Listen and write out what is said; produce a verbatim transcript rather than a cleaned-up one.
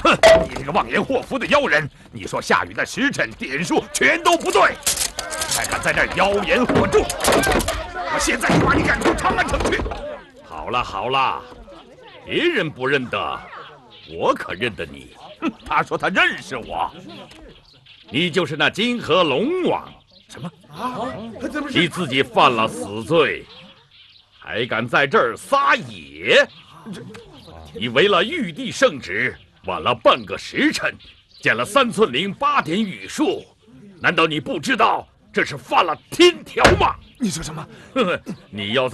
哼，你这个妄言祸福的妖人！你说下雨的时辰点数全都不对，还敢在这儿妖言惑众！我现在就把你赶出长安城去！ 好了好了，别人不认得，我可认得你。 哼，他说他认识我， 你就是那金河龙王。 什么啊？怎么是？你自己犯了死罪，还敢在这儿撒野？你违了玉帝圣旨，晚了半个时辰，见了三寸零八点雨数，难道你不知道这是犯了天条吗？ 你说什么？ 你要在